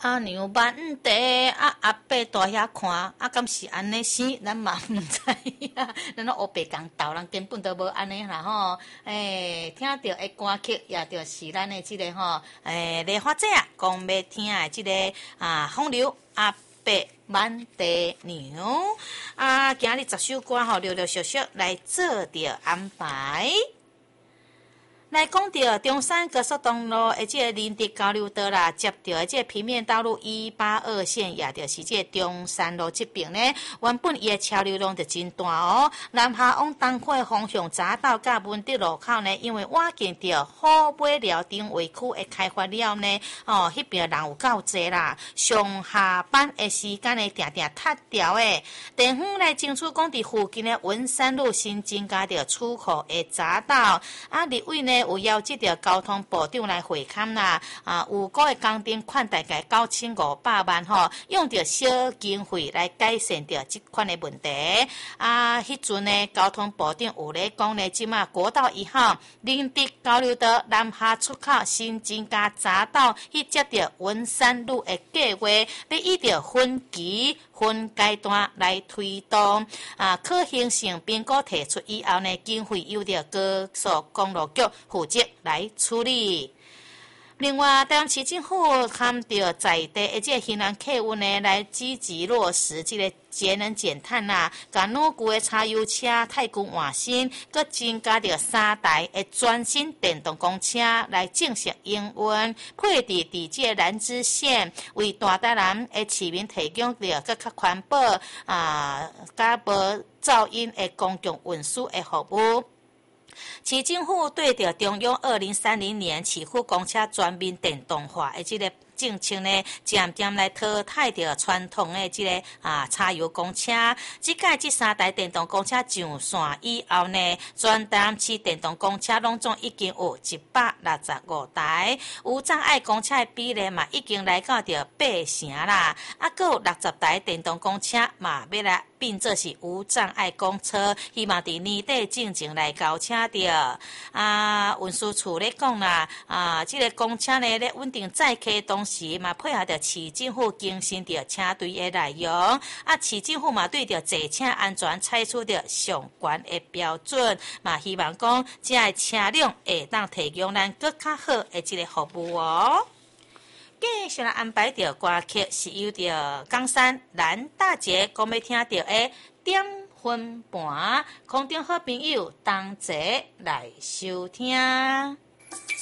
阿娘万地，阿伯大遐看，敢是安尼生，咱嘛毋知影。咱乌白共斗，人根本都无安尼啦吼。听到的歌曲，也就是咱的即个吼，梨花姐啊，讲要听的即个风流阿伯满地娘今日10首歌吼，陆陆续续来做着安排。来讲到中山高速公路的这个林德交流道啦，接到的这个平面道路182线，也就是这个中山路这边呢，原本伊的车流量就真大哦。南下往东海方向匝道甲文德路口呢，因为我见到好尾寮丁围区的开发了呢，迄边人有够济啦，上下班的时间呢，定定塌掉的。地方来争取讲伫附近的文山路新增加着出口的匝道，立委呢。有邀请到交通部长来会勘啦，有个的工程款大概9500万吼，用着小经费来改善着这款的问题。迄阵呢，交通部长有咧讲呢，即马国道1号林德交流道南下出口新增加匝道，去接着文山路的计划，要依着分期分阶段来推动。可行性评估提出以后呢，经费由着高速公路局负责来处理。另外，台湾市政府看到在地的这行人客运呢，来积极落实这个节能减碳啦，甲老旧的柴油车太旧换新，佮增加着3台的全新电动公车来正式营运，配置伫这个南支线，为大台南的市民提供着更较环保甲无噪音的公共运输的服务。市政府对着中央2030年市区公车全面电动化的这个政策呢，渐渐来淘汰掉传统的这个柴油公车。即届这3台电动公车上线以后呢，全台南市电动公车拢总已经有165台，无障碍公车的比例嘛已经来到着8成啦。还有60台电动公车嘛要来并做是无障碍公车，希望伫年底进前来交车着。运输处咧讲啦，这个公车呢咧稳定载客的同时嘛，配合着市政府更新着车队的内容。市政府嘛对着坐车安全采取着上悬的标准，嘛希望讲这个车辆会当提供咱更较好的这个服务哦。继续来安排着歌曲，是由着冈山蓝大姐讲要听到的点分半，空中好朋友同齐来收听。